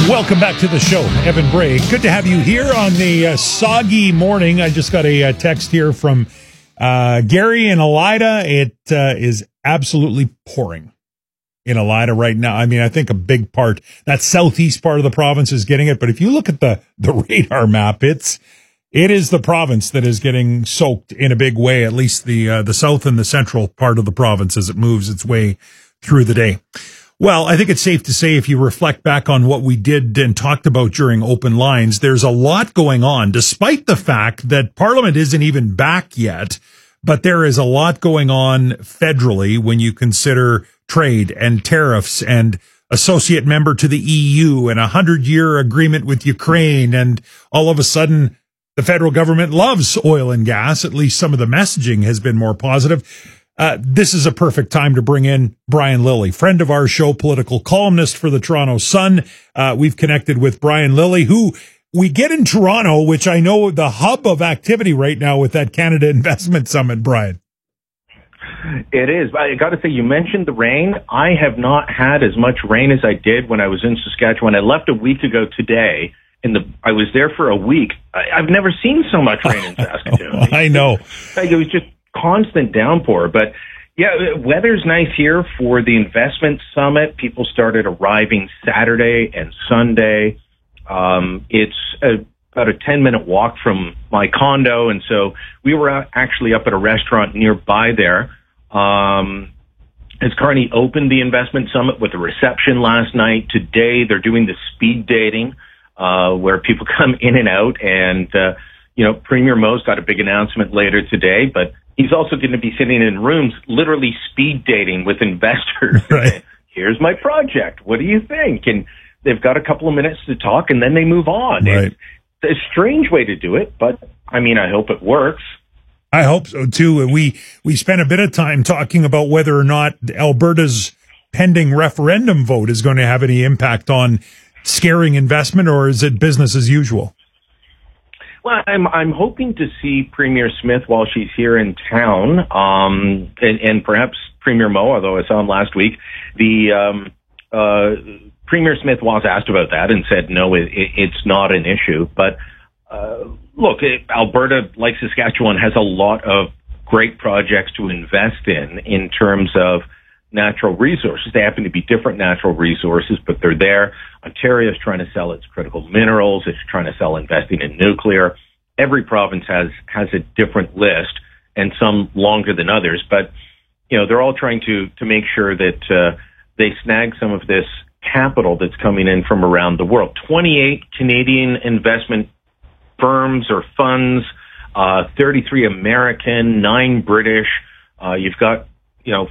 Welcome back to the show, Evan Bray. Good to have you here on the soggy morning. I just got a text here from Gary in Elida. It is absolutely pouring in Elida right now. I mean, I think a big part, that southeast part of the province is getting it. But if you look at the radar map, it is the province that is getting soaked in a big way, at least the south and the central part of the province as it moves its way through the day. Well, I think it's safe to say if you reflect back on what we did and talked about during Open Lines, there's a lot going on, despite the fact that Parliament isn't even back yet. But there is a lot going on federally when you consider trade and tariffs and associate member to the EU and a 100-year agreement with Ukraine. And all of a sudden, the federal government loves oil and gas. At least some of the messaging has been more positive. This is a perfect time to bring in Brian Lilley, friend of our show, political columnist for the Toronto Sun. We've connected with Brian Lilley, who we get in Toronto, which I know the hub of activity right now with that Canada Investment Summit, Brian. It is. I got to say, you mentioned the rain. I have not had as much rain as I did when I was in Saskatchewan. I left a week ago today. I was there for a week. I've never seen so much rain in Saskatoon. I know. It was just constant downpour. But yeah, weather's nice here for the investment summit. People started arriving Saturday and Sunday. It's about a 10-minute walk from my condo. And so we were actually up at a restaurant nearby there. As Carney opened the investment summit with a reception last night. Today they're doing the speed dating, where people come in and out. And, Premier Moe's got a big announcement later today, but he's also going to be sitting in rooms literally speed dating with investors. Right. Here's my project. What do you think? And they've got a couple of minutes to talk and then they move on. Right. It's a strange way to do it, but I mean, I hope it works. I hope so too. We spent a bit of time talking about whether or not Alberta's pending referendum vote is going to have any impact on scaring investment, or is it business as usual? Well, I'm hoping to see Premier Smith while she's here in town, and perhaps Premier Moe, although I saw him last week. The Premier Smith was asked about that and said, no, it's not an issue. But look, Alberta, like Saskatchewan, has a lot of great projects to invest in terms of natural resources. They happen to be different natural resources, but they're there. Ontario is trying to sell its critical minerals. It's trying to sell investing in nuclear. Every province has a different list, and some longer than others. But, they're all trying to make sure that they snag some of this capital that's coming in from around the world. 28 Canadian investment firms or funds, 33 American, 9 British. You've got,